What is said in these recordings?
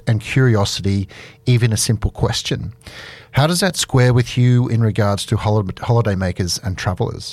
and curiosity, even a simple question. How does that square with you in regards to holiday makers and travellers?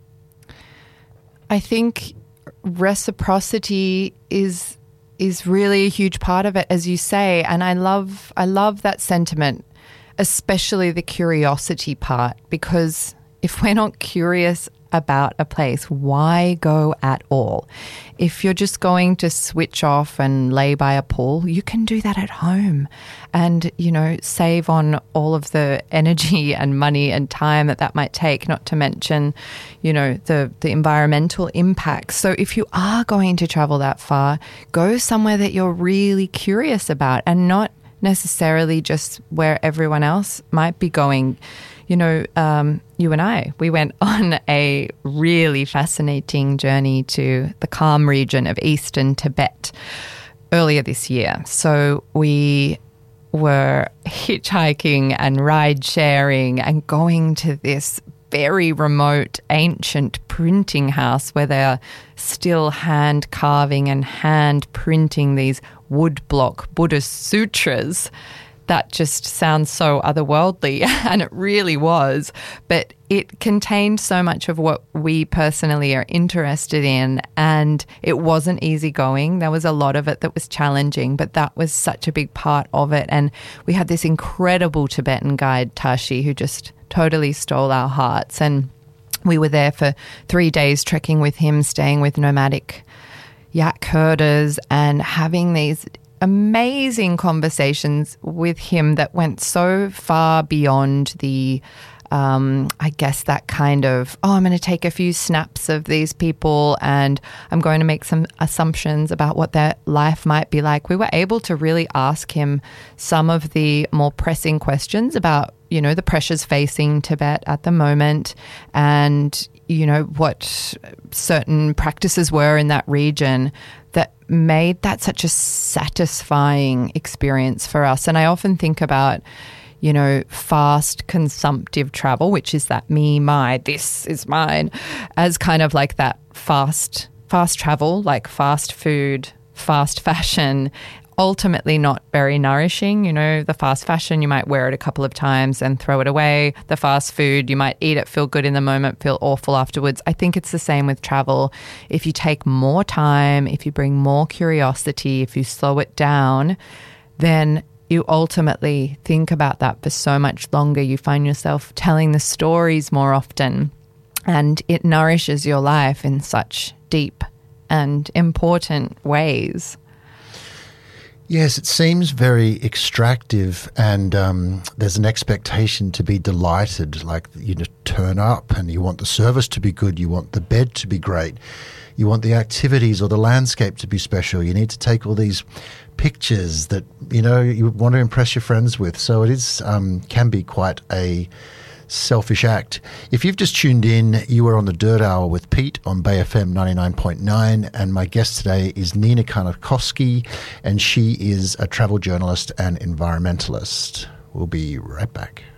I think reciprocity is really a huge part of it, as you say, and I love that sentiment, especially the curiosity part, because if we're not curious about a place, why go at all? If you're just going to switch off and lay by a pool, you can do that at home and, save on all of the energy and money and time that might take, not to mention, the environmental impacts. So if you are going to travel that far, go somewhere that you're really curious about and not necessarily just where everyone else might be going. You and I, we went on a really fascinating journey to the Kham region of eastern Tibet earlier this year. So we were hitchhiking and ride sharing and going to this very remote ancient printing house where they're still hand carving and hand printing these woodblock Buddhist sutras. That just sounds so otherworldly, and it really was. But it contained so much of what we personally are interested in, and it wasn't easy going. There was a lot of it that was challenging, but that was such a big part of it. And we had this incredible Tibetan guide, Tashi, who just totally stole our hearts. And we were there for 3 days trekking with him, staying with nomadic yak herders and having these amazing conversations with him that went so far beyond the, that kind of, I'm going to take a few snaps of these people and I'm going to make some assumptions about what their life might be like. We were able to really ask him some of the more pressing questions about, the pressures facing Tibet at the moment and, what certain practices were in that region that made that such a satisfying experience for us. And I often think about, fast consumptive travel, which is that me, my, this is mine, as kind of like that fast travel, like fast food, fast fashion, ultimately not very nourishing. The fast fashion, you might wear it a couple of times and throw it away. The fast food, you might eat it, feel good in the moment, feel awful afterwards. I think it's the same with travel. If you take more time, if you bring more curiosity, if you slow it down, then you ultimately think about that for so much longer. You find yourself telling the stories more often, and it nourishes your life in such deep and important ways. Yes, it seems very extractive, and there's an expectation to be delighted, like you turn up and you want the service to be good, you want the bed to be great, you want the activities or the landscape to be special, you need to take all these pictures that, you want to impress your friends with. So it is can be quite a selfish act. If you've just tuned in, you are on the Dirt Hour with Pete on Bay FM 99.9, and my guest today is Nina Karnakovsky, and she is a travel journalist and environmentalist. We'll be right back.